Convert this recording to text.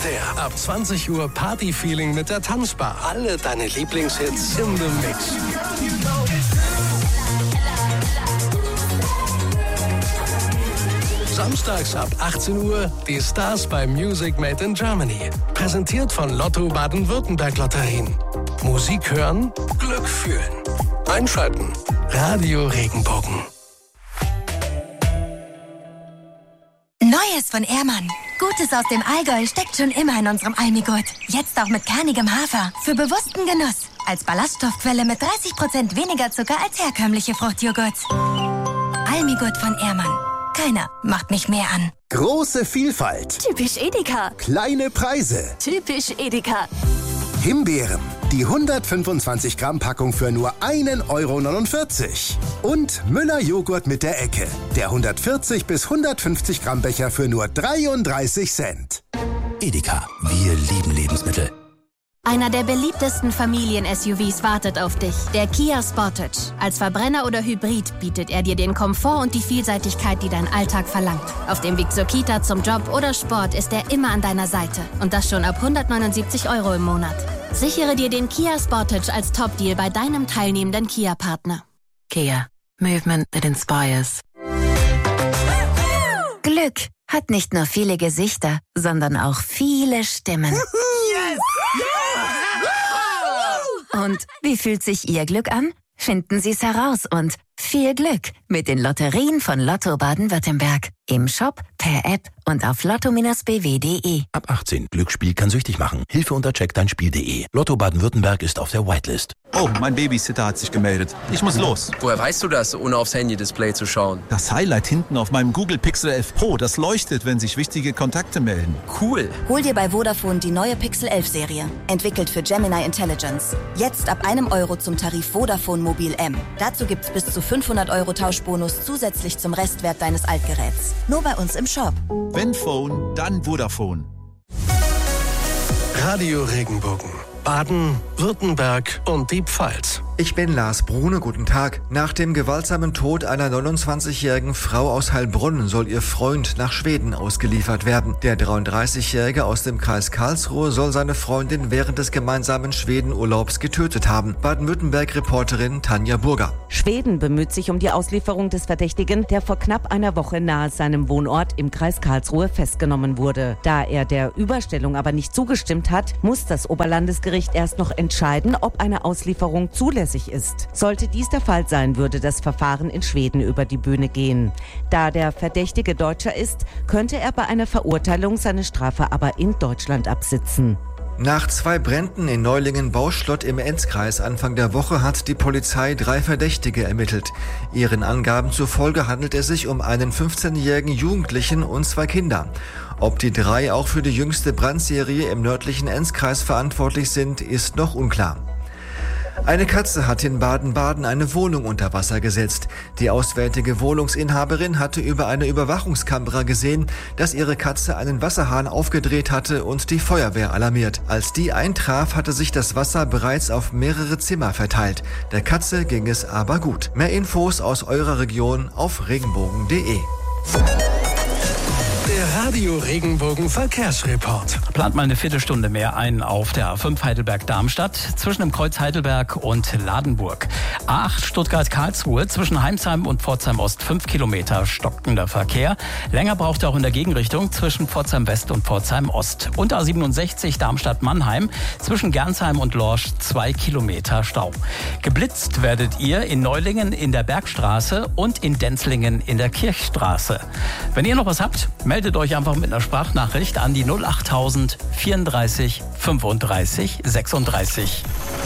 Legendär. Ab 20 Uhr Party-Feeling mit der Tanzbar. Alle deine Lieblingshits in the Mix. Samstags ab 18 Uhr die Stars bei Music Made in Germany. Präsentiert von Lotto Baden-Württemberg Lotterien. Musik hören, Glück fühlen. Einschalten. Radio Regenbogen. Neues von Ehrmann. Gutes aus dem Allgäu steckt schon immer in unserem Almigurt. Jetzt auch mit kernigem Hafer. Für bewussten Genuss. Als Ballaststoffquelle mit 30% weniger Zucker als herkömmliche Fruchtjoghurts. Almigurt von Ehrmann. Keiner macht mich mehr an. Große Vielfalt. Typisch Edeka. Kleine Preise. Typisch Edeka. Himbeeren. Die 125 Gramm Packung für nur 1,49 €. Und Müller Joghurt mit der Ecke. Der 140 bis 150 Gramm Becher für nur 33 Cent. Edeka. Wir lieben Lebensmittel. Einer der beliebtesten Familien-SUVs wartet auf dich. Der Kia Sportage. Als Verbrenner oder Hybrid bietet er dir den Komfort und die Vielseitigkeit, die dein Alltag verlangt. Auf dem Weg zur Kita, zum Job oder Sport ist er immer an deiner Seite. Und das schon ab 179 € im Monat. Sichere dir den Kia Sportage als Top-Deal bei deinem teilnehmenden Kia-Partner. Kia. Movement that inspires. Glück hat nicht nur viele Gesichter, sondern auch viele Stimmen. Yes! Und wie fühlt sich Ihr Glück an? Finden Sie es heraus und viel Glück mit den Lotterien von Lotto Baden-Württemberg. Im Shop, per App und auf lotto-bw.de. Ab 18. Glücksspiel kann süchtig machen. Hilfe unter checkdeinspiel.de. Lotto Baden-Württemberg ist auf der Whitelist. Oh, mein Babysitter hat sich gemeldet. Ich muss los. Woher weißt du das, ohne aufs Handy-Display zu schauen? Das Highlight hinten auf meinem Google Pixel 11 Pro, das leuchtet, wenn sich wichtige Kontakte melden. Cool. Hol dir bei Vodafone die neue Pixel 11 Serie. Entwickelt für Gemini Intelligence. Jetzt ab €1 zum Tarif Vodafone Mobil M. Dazu gibt's bis zu 500 € Tauschbonus zusätzlich zum Restwert deines Altgeräts. Nur bei uns im Shop. Wenn Phone, dann Vodafone. Radio Regenbogen. Baden, Württemberg und die Pfalz. Ich bin Lars Brune, guten Tag. Nach dem gewaltsamen Tod einer 29-jährigen Frau aus Heilbronn soll ihr Freund nach Schweden ausgeliefert werden. Der 33-Jährige aus dem Kreis Karlsruhe soll seine Freundin während des gemeinsamen Schwedenurlaubs getötet haben. Baden-Württemberg-Reporterin Tanja Burger. Schweden bemüht sich um die Auslieferung des Verdächtigen, der vor knapp einer Woche nahe seinem Wohnort im Kreis Karlsruhe festgenommen wurde. Da er der Überstellung aber nicht zugestimmt hat, muss das Oberlandesgericht erst noch entscheiden, ob eine Auslieferung zulässig ist. Sollte dies der Fall sein, würde das Verfahren in Schweden über die Bühne gehen. Da der Verdächtige Deutscher ist, könnte er bei einer Verurteilung seine Strafe aber in Deutschland absitzen. Nach 2 Bränden in Neulingen-Bauschlott im Enzkreis Anfang der Woche hat die Polizei 3 Verdächtige ermittelt. Ihren Angaben zufolge handelt es sich um einen 15-jährigen Jugendlichen und 2 Kinder. Ob die 3 auch für die jüngste Brandserie im nördlichen Enzkreis verantwortlich sind, ist noch unklar. Eine Katze hat in Baden-Baden eine Wohnung unter Wasser gesetzt. Die auswärtige Wohnungsinhaberin hatte über eine Überwachungskamera gesehen, dass ihre Katze einen Wasserhahn aufgedreht hatte und die Feuerwehr alarmiert. Als die eintraf, hatte sich das Wasser bereits auf mehrere Zimmer verteilt. Der Katze ging es aber gut. Mehr Infos aus eurer Region auf regenbogen.de. Der Radio Regenbogen Verkehrsreport. Plant mal eine Viertelstunde mehr ein auf der A5 Heidelberg-Darmstadt zwischen dem Kreuz Heidelberg und Ladenburg. A8 Stuttgart-Karlsruhe zwischen Heimsheim und Pforzheim-Ost 5 Kilometer stockender Verkehr. Länger braucht er auch in der Gegenrichtung zwischen Pforzheim-West und Pforzheim-Ost. Und A67 Darmstadt-Mannheim zwischen Gernsheim und Lorsch 2 Kilometer Stau. Geblitzt werdet ihr in Neulingen in der Bergstraße und in Denzlingen in der Kirchstraße. Wenn ihr noch was habt, meldet euch einfach mit einer Sprachnachricht an die 08000 34 35 36.